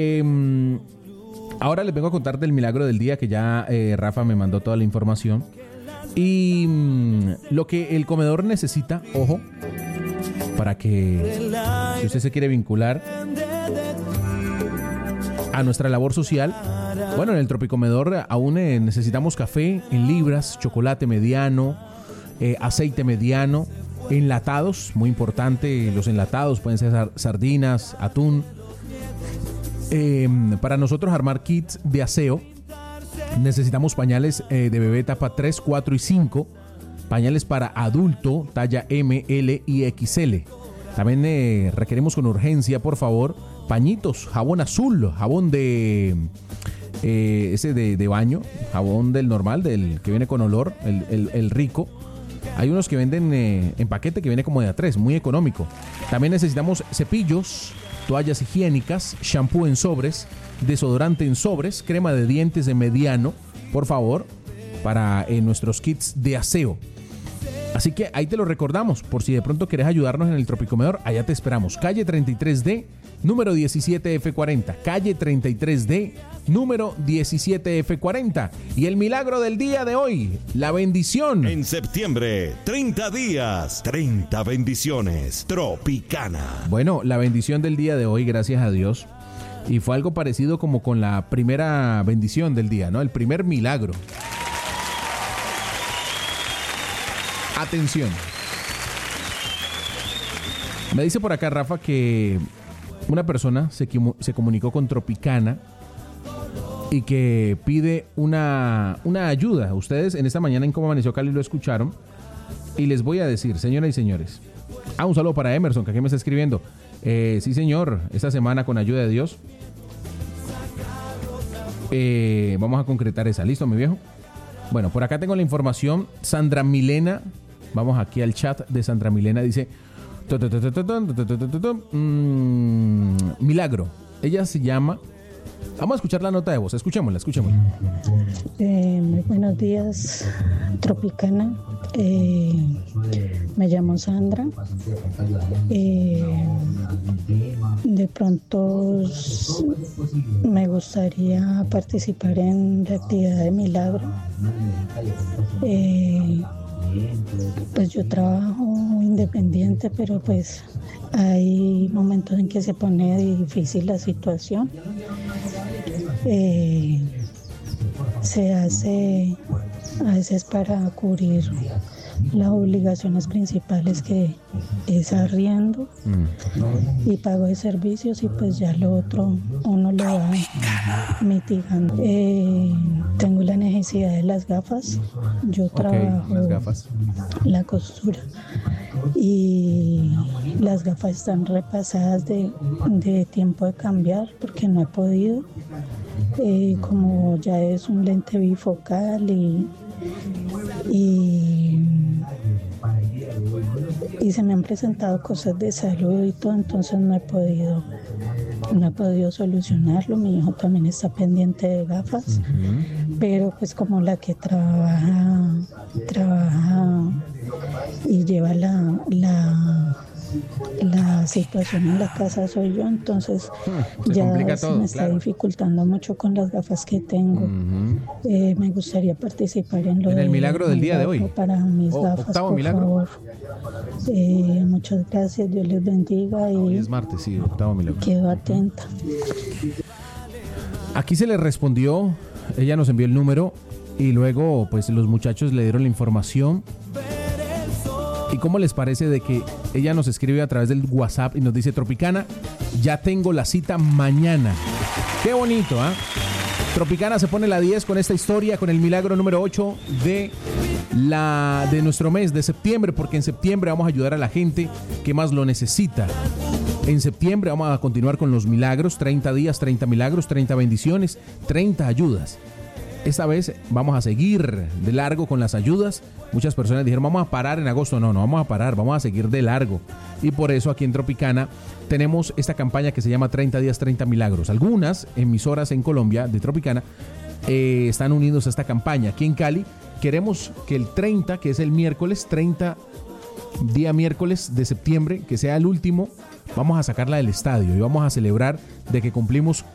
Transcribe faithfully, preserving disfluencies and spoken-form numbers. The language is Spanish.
Eh, ahora les vengo a contar del milagro del día, que ya eh, Rafa me mandó toda la información. Y mm, lo que el comedor necesita, ojo, para que si usted se quiere vincular a nuestra labor social, bueno, en el Tropicomedor aún eh, necesitamos café en libras, chocolate mediano, eh, aceite mediano, enlatados, muy importante, los enlatados pueden ser sar- sardinas, atún. Eh, para nosotros armar kits de aseo necesitamos pañales eh, de bebé etapa tres, cuatro y cinco, pañales para adulto talla M, L y X L. También eh, requerimos con urgencia, por favor, pañitos, jabón azul, jabón de eh, ese de, de baño, jabón del normal, del que viene con olor, el, el, el rico. Hay unos que venden eh, en paquete que viene como de a tres, muy económico. También necesitamos cepillos, toallas higiénicas, shampoo en sobres, desodorante en sobres, crema de dientes de mediano, por favor, para eh, nuestros kits de aseo. Así que ahí te lo recordamos, por si de pronto querés ayudarnos en el Tropicomedor, allá te esperamos. Calle treinta y tres D, número diecisiete F cuarenta. Calle treinta y tres D, número diecisiete F cuarenta. Y el milagro del día de hoy, la bendición. En septiembre, treinta días, treinta bendiciones. Tropicana. Bueno, la bendición del día de hoy, gracias a Dios. Y fue algo parecido como con la primera bendición del día, ¿no? El primer milagro. Atención. Me dice por acá Rafa que una persona se, se comunicó con Tropicana y que pide una, una ayuda. Ustedes en esta mañana en Cómo Amaneció Cali lo escucharon. Y les voy a decir, señoras y señores. Ah, un saludo para Emerson, que aquí me está escribiendo. Eh, sí, señor, esta semana con ayuda de Dios eh, vamos a concretar esa. ¿Listo, mi viejo? Bueno, por acá tengo la información. Sandra Milena, vamos aquí al chat de Sandra Milena, dice mmm, milagro. Ella se llama. Vamos a escuchar la nota de voz, escuchémosla, escuchémosla. Eh, muy buenos días, Tropicana. Eh, me llamo Sandra. Eh, de pronto me gustaría participar en la actividad de milagro. Eh, pues yo trabajo independiente, pero pues hay momentos en que se pone difícil la situación. Eh, se hace a veces para cubrir las obligaciones principales, que es arriendo mm. y pago de servicios, y pues ya lo otro uno lo va mitigando. Eh, tengo la necesidad de las gafas. Yo trabajo okay, las gafas. La costura y las gafas están repasadas de, de tiempo de cambiar porque no he podido. Eh, como ya es un lente bifocal y, y y se me han presentado cosas de salud y todo, entonces no he podido no he podido solucionarlo. Mi hijo también está pendiente de gafas, uh-huh. pero pues como la que trabaja trabaja y lleva la la la situación en la casa soy yo, entonces se ya se todo, me está claro. dificultando mucho con las gafas que tengo. Uh-huh. Eh, me gustaría participar en lo en el de, milagro del día de hoy para mis o, gafas, por milagro. favor. Eh, muchas gracias, Dios les bendiga y hoy es martes, sí, octavo milagro. Quedo atenta. Aquí se le respondió, ella nos envió el número y luego pues los muchachos le dieron la información. ¿Y cómo les parece de que ella nos escribe a través del WhatsApp y nos dice: Tropicana, ya tengo la cita mañana? ¡Qué bonito! ¿eh? Tropicana se pone la diez con esta historia, con el milagro número ocho de, la, de nuestro mes de septiembre, porque en septiembre vamos a ayudar a la gente que más lo necesita. En septiembre vamos a continuar con los milagros, treinta días, treinta milagros, treinta bendiciones, treinta ayudas. Esta vez vamos a seguir de largo con las ayudas. Muchas personas dijeron: vamos a parar en agosto. No, no vamos a parar, vamos a seguir de largo. Y por eso aquí en Tropicana tenemos esta campaña que se llama treinta días, treinta milagros. Algunas emisoras en Colombia de Tropicana eh, están unidos a esta campaña. Aquí en Cali queremos que el treinta, que es el miércoles, treinta día miércoles de septiembre, que sea el último, vamos a sacarla del estadio y vamos a celebrar de que cumplimos